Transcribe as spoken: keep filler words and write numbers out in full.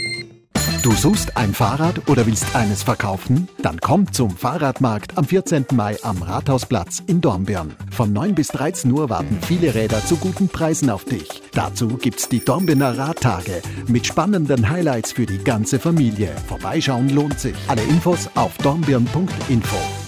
Du suchst ein Fahrrad oder willst eines verkaufen? Dann komm zum Fahrradmarkt am vierzehnten Mai am Rathausplatz in Dornbirn. Von neun bis dreizehn Uhr warten viele Räder zu guten Preisen auf dich. Dazu gibt's die Dornbirner Radtage mit spannenden Highlights für die ganze Familie. Vorbeischauen lohnt sich. Alle Infos auf dornbirn punkt info.